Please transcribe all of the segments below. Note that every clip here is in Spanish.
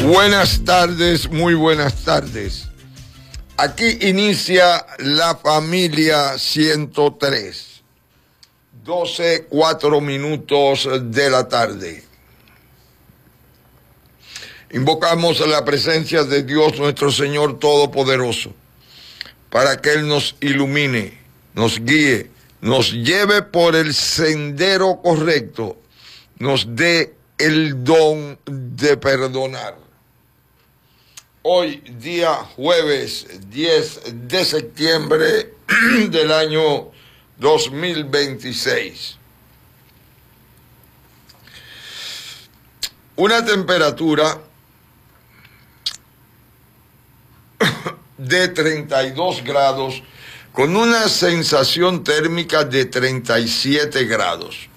Buenas tardes, muy buenas tardes. Aquí inicia la familia 103, 12:04 de la tarde. Invocamos a la presencia de Dios nuestro Señor Todopoderoso, para que Él nos ilumine, nos guíe, nos lleve por el sendero correcto, nos dé el don de perdonar. Hoy, día jueves 10 de septiembre del año 2026. Una temperatura de 32 grados con una sensación térmica de 37 grados.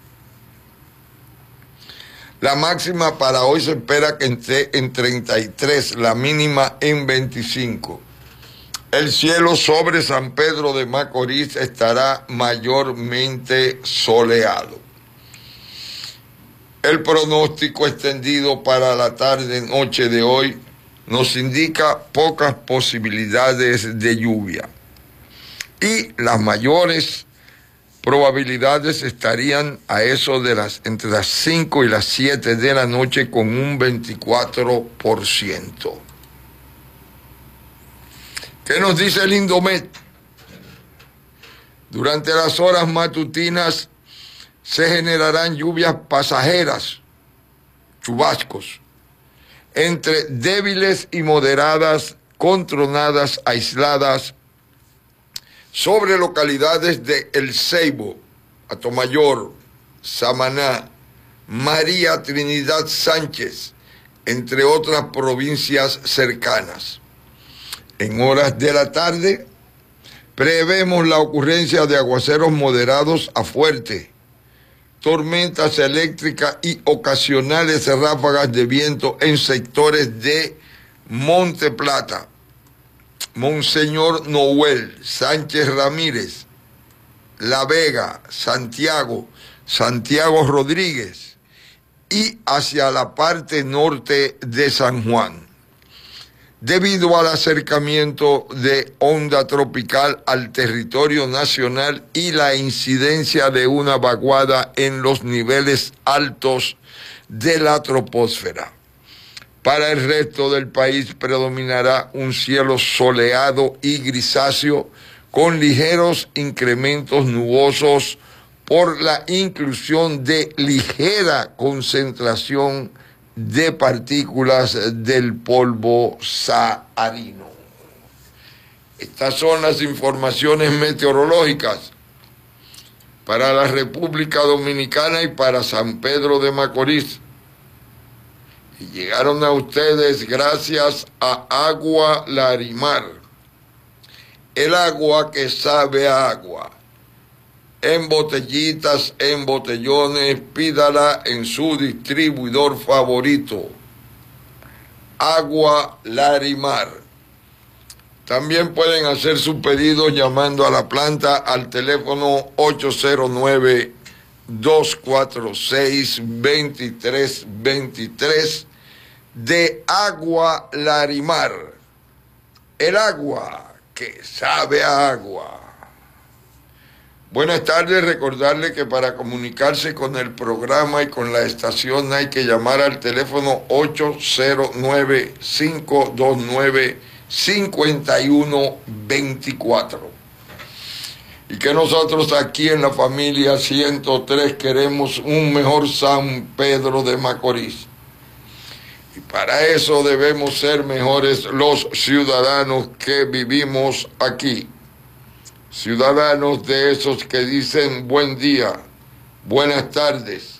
La máxima para hoy se espera que esté en 33, la mínima en 25. El cielo sobre San Pedro de Macorís estará mayormente soleado. El pronóstico extendido para la tarde-noche de hoy nos indica pocas posibilidades de lluvia y las mayores probabilidades estarían a eso de entre las 5 y las 7 de la noche con un 24%. ¿Qué nos dice el Indomet? Durante las horas matutinas se generarán lluvias pasajeras, chubascos, entre débiles y moderadas, con tronadas aisladas, sobre localidades de El Ceibo, Atomayor, Samaná, María Trinidad Sánchez, entre otras provincias cercanas. En horas de la tarde, prevemos la ocurrencia de aguaceros moderados a fuerte, tormentas eléctricas y ocasionales ráfagas de viento en sectores de Monte Plata, Monseñor Noel, Sánchez Ramírez, La Vega, Santiago Rodríguez y hacia la parte norte de San Juan. Debido al acercamiento de onda tropical al territorio nacional y la incidencia de una vaguada en los niveles altos de la troposfera. Para el resto del país predominará un cielo soleado y grisáceo con ligeros incrementos nubosos por la inclusión de ligera concentración de partículas del polvo saharino. Estas son las informaciones meteorológicas para la República Dominicana y para San Pedro de Macorís. Y llegaron a ustedes gracias a Agua Larimar, el agua que sabe a agua. En botellitas, en botellones, pídala en su distribuidor favorito. Agua Larimar. También pueden hacer su pedido llamando a la planta al teléfono 809-246-2323 de Agua Larimar. El agua que sabe a agua. Buenas tardes, recordarle que para comunicarse con el programa y con la estación hay que llamar al teléfono 809-529-5124. Y que nosotros aquí en la familia 103 queremos un mejor San Pedro de Macorís. Y para eso debemos ser mejores los ciudadanos que vivimos aquí. Ciudadanos de esos que dicen buen día, buenas tardes,